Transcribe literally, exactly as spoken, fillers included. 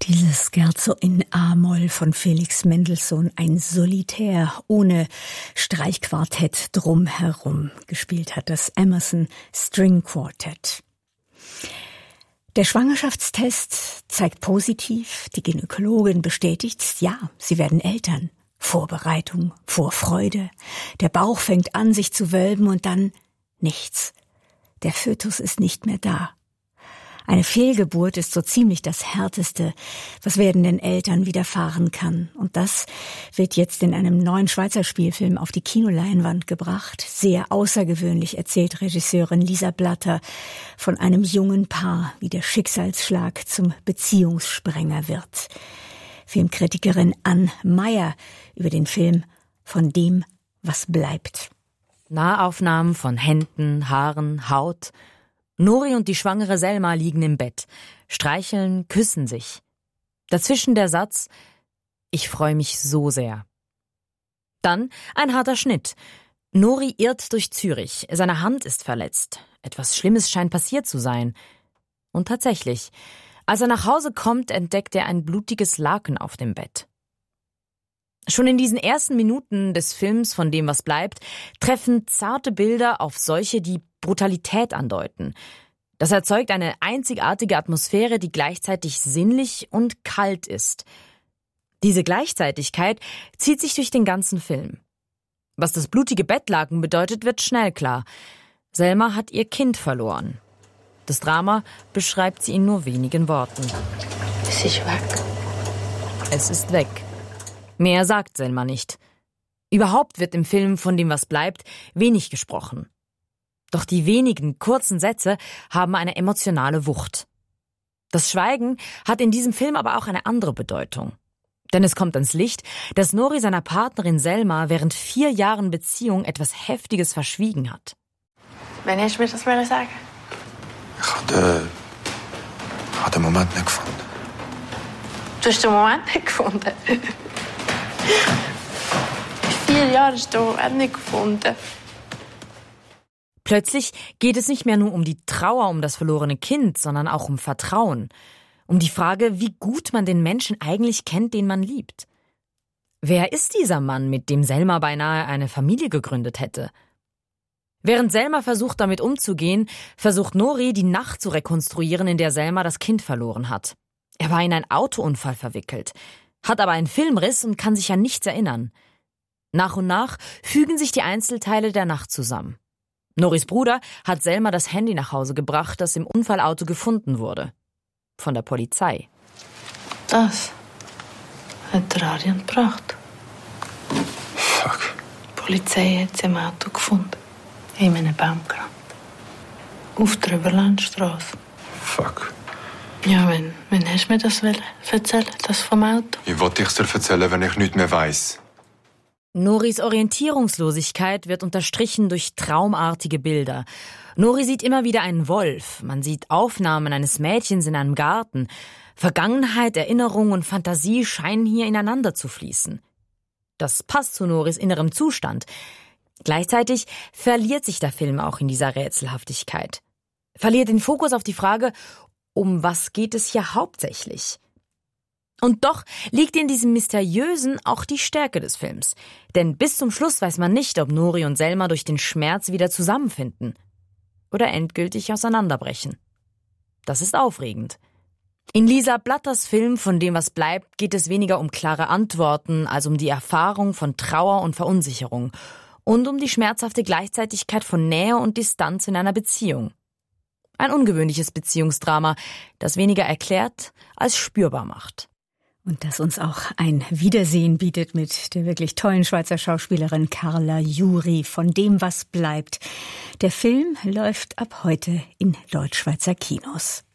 Dieses Scherzo in A-Moll von Felix Mendelssohn, ein Solitär ohne Streichquartett drumherum. Gespielt hat das Emerson String Quartet. Der Schwangerschaftstest zeigt positiv, die Gynäkologin bestätigt, ja, sie werden Eltern. Vorbereitung, Vorfreude, der Bauch fängt an, sich zu wölben und dann nichts. Der Fötus ist nicht mehr da. Eine Fehlgeburt ist so ziemlich das Härteste, was werdenden Eltern widerfahren kann. Und das wird jetzt in einem neuen Schweizer Spielfilm auf die Kinoleinwand gebracht. Sehr außergewöhnlich erzählt Regisseurin Lisa Blatter von einem jungen Paar, wie der Schicksalsschlag zum Beziehungssprenger wird. Filmkritikerin Ann Meyer über den Film Von dem, was bleibt. Nahaufnahmen von Händen, Haaren, Haut. Nori und die schwangere Selma liegen im Bett, streicheln, küssen sich. Dazwischen der Satz: Ich freue mich so sehr. Dann ein harter Schnitt. Nori irrt durch Zürich, seine Hand ist verletzt. Etwas Schlimmes scheint passiert zu sein. Und tatsächlich, als er nach Hause kommt, entdeckt er ein blutiges Laken auf dem Bett. Schon in diesen ersten Minuten des Films Von dem, was bleibt, treffen zarte Bilder auf solche, die Brutalität andeuten. Das erzeugt eine einzigartige Atmosphäre, die gleichzeitig sinnlich und kalt ist. Diese Gleichzeitigkeit zieht sich durch den ganzen Film. Was das blutige Bettlaken bedeutet, wird schnell klar. Selma hat ihr Kind verloren. Das Drama beschreibt sie in nur wenigen Worten. Es ist weg. Es ist weg. Mehr sagt Selma nicht. Überhaupt wird im Film Von dem, was bleibt, wenig gesprochen. Doch die wenigen kurzen Sätze haben eine emotionale Wucht. Das Schweigen hat in diesem Film aber auch eine andere Bedeutung. Denn es kommt ans Licht, dass Nori seiner Partnerin Selma während vier Jahren Beziehung etwas Heftiges verschwiegen hat. Wann hast du mir das sagen? Ich habe den, ich habe den Moment nicht gefunden. Du hast den Moment nicht gefunden? Vier Jahre hast du den Moment nicht gefunden. Plötzlich geht es nicht mehr nur um die Trauer um das verlorene Kind, sondern auch um Vertrauen. Um die Frage, wie gut man den Menschen eigentlich kennt, den man liebt. Wer ist dieser Mann, mit dem Selma beinahe eine Familie gegründet hätte? Während Selma versucht, damit umzugehen, versucht Nori, die Nacht zu rekonstruieren, in der Selma das Kind verloren hat. Er war in einen Autounfall verwickelt, hat aber einen Filmriss und kann sich an nichts erinnern. Nach und nach fügen sich die Einzelteile der Nacht zusammen. Noris Bruder hat Selma das Handy nach Hause gebracht, das im Unfallauto gefunden wurde. Von der Polizei. Das hat der Arjan gebracht. Fuck. Die Polizei hat sie im Auto gefunden. In einem Baum gerannt. Auf der Überlandstraße. Fuck. Ja, wenn, wenn hast du mir das erzählen, das vom Auto? Wie wollte ich es dir erzählen, wenn ich nichts mehr weiss? Noris Orientierungslosigkeit wird unterstrichen durch traumartige Bilder. Nori sieht immer wieder einen Wolf. Man sieht Aufnahmen eines Mädchens in einem Garten. Vergangenheit, Erinnerung und Fantasie scheinen hier ineinander zu fließen. Das passt zu Noris innerem Zustand. Gleichzeitig verliert sich der Film auch in dieser Rätselhaftigkeit. Verliert den Fokus auf die Frage, um was geht es hier hauptsächlich? Und doch liegt in diesem Mysteriösen auch die Stärke des Films. Denn bis zum Schluss weiß man nicht, ob Nori und Selma durch den Schmerz wieder zusammenfinden oder endgültig auseinanderbrechen. Das ist aufregend. In Lisa Blatters Film Von dem, was bleibt, geht es weniger um klare Antworten als um die Erfahrung von Trauer und Verunsicherung und um die schmerzhafte Gleichzeitigkeit von Nähe und Distanz in einer Beziehung. Ein ungewöhnliches Beziehungsdrama, das weniger erklärt als spürbar macht. Und das uns auch ein Wiedersehen bietet mit der wirklich tollen Schweizer Schauspielerin Carla Juri, Von dem, was bleibt. Der Film läuft ab heute in Deutschschweizer Kinos.